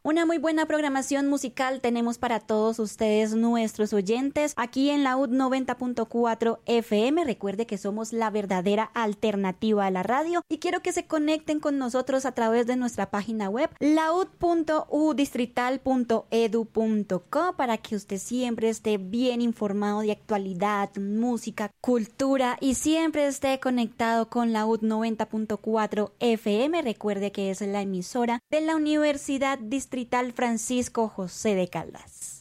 Una muy buena programación musical tenemos para todos ustedes, nuestros oyentes, aquí en la UD 90.4 FM. Recuerde que somos la verdadera alternativa a la radio y quiero que se conecten con nosotros a través de nuestra página web laud.udistrital.edu.co para que usted siempre esté bien informado de actualidad, música, cultura y siempre esté conectado con la UD 90.4 FM. Recuerde que es la emisora de la Universidad Distrital Francisco José de Caldas.